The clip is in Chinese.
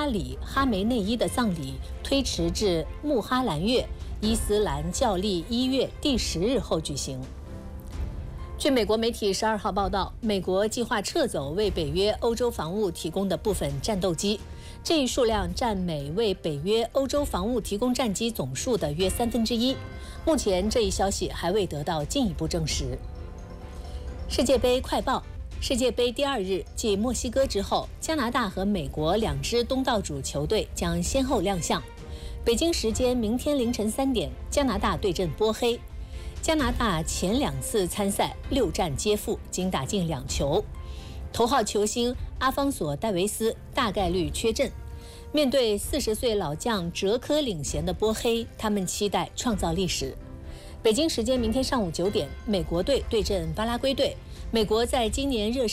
哈里·哈梅内伊的葬礼推迟至穆哈兰月伊斯兰教历1月第10日后举行。据美国媒体12号报道，美国计划撤走为北约欧洲防务提供的部分战斗机，这一数量占美为北约欧洲防务提供战机总数的约1/3。目前这一消息还未得到进一步证实。世界杯快报：世界杯第2日，继墨西哥之后，加拿大和美国2支东道主球队将先后亮相。北京时间明天凌晨3点，加拿大对阵波黑。加拿大前2次参赛6战皆负，仅打进2球。头号球星阿方索·戴维斯大概率缺阵。面对40岁老将哲科领衔的波黑，他们期待创造历史。北京时间明天上午9点，美国队对阵巴拉圭队。美国在今年热身